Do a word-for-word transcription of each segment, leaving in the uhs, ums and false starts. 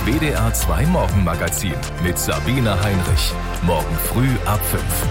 W D R zwei Morgenmagazin mit Sabine Heinrich. Morgen früh ab fünf.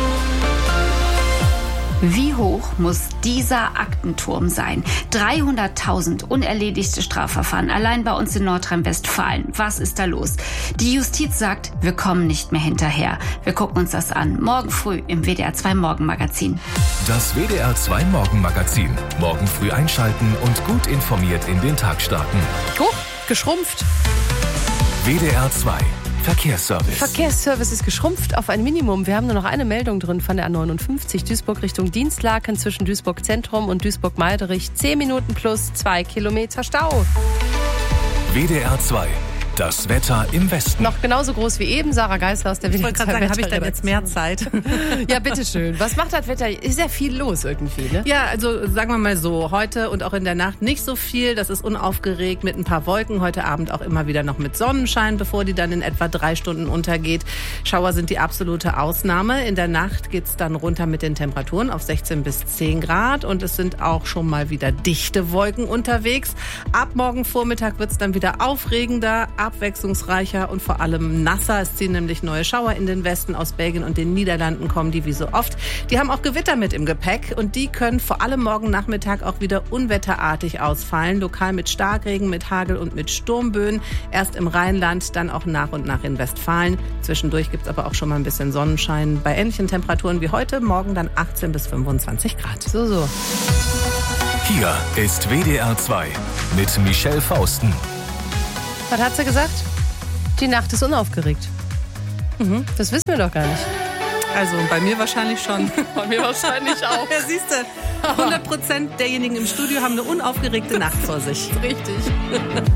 Wie hoch muss dieser Aktenturm sein? dreihunderttausend unerledigte Strafverfahren allein bei uns in Nordrhein-Westfalen. Was ist da los? Die Justiz sagt, wir kommen nicht mehr hinterher. Wir gucken uns das an. Morgen früh im W D R zwei Morgenmagazin. Das W D R zwei Morgenmagazin. Morgen früh einschalten und gut informiert in den Tag starten. Huch, geschrumpft. W D R zwei Verkehrsservice. Verkehrsservice ist geschrumpft auf ein Minimum. Wir haben nur noch eine Meldung drin von der A neunundfünfzig Duisburg Richtung Dienstlaken zwischen Duisburg Zentrum und Duisburg-Meiderich. Zehn Minuten plus zwei Kilometer Stau. W D R zwei. Das Wetter im Westen. Noch genauso groß wie eben. Sarah Geisler aus der W D R zwei. Ich wollte gerade sagen, habe ich dann jetzt mehr Zeit? Ja, bitteschön. Was macht das Wetter? Ist ja viel los irgendwie, ne? Ja, also sagen wir mal so, heute und auch in der Nacht nicht so viel. Das ist unaufgeregt mit ein paar Wolken. Heute Abend auch immer wieder noch mit Sonnenschein, bevor die dann in etwa drei Stunden untergeht. Schauer sind die absolute Ausnahme. In der Nacht geht's dann runter mit den Temperaturen auf sechzehn bis zehn Grad. Und es sind auch schon mal wieder dichte Wolken unterwegs. Ab morgen Vormittag wird's dann wieder aufregender, abwechslungsreicher und vor allem nasser. Es ziehen nämlich neue Schauer in den Westen. Aus Belgien und den Niederlanden kommen die wie so oft. Die haben auch Gewitter mit im Gepäck und die können vor allem morgen Nachmittag auch wieder unwetterartig ausfallen. Lokal mit Starkregen, mit Hagel und mit Sturmböen. Erst im Rheinland, dann auch nach und nach in Westfalen. Zwischendurch gibt es aber auch schon mal ein bisschen Sonnenschein. Bei ähnlichen Temperaturen wie heute, morgen dann achtzehn bis fünfundzwanzig Grad. So, so. Hier ist W D R zwei mit Michelle Fausten. Was hat sie gesagt? Die Nacht ist unaufgeregt. Mhm. Das wissen wir doch gar nicht. Also bei mir wahrscheinlich schon. Bei mir wahrscheinlich auch. Ja, siehst du, hundert Prozent derjenigen im Studio haben eine unaufgeregte Nacht vor sich. Richtig.